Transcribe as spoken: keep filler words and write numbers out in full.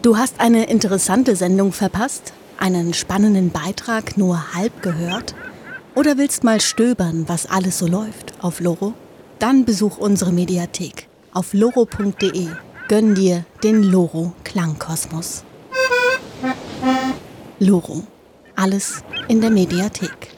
Du hast eine interessante Sendung verpasst? Einen spannenden Beitrag nur halb gehört? Oder willst mal stöbern, was alles so läuft auf Loro? Dann besuch unsere Mediathek auf loro punkt de. Gönn dir den Loro Klangkosmos. Loro. Alles in der Mediathek.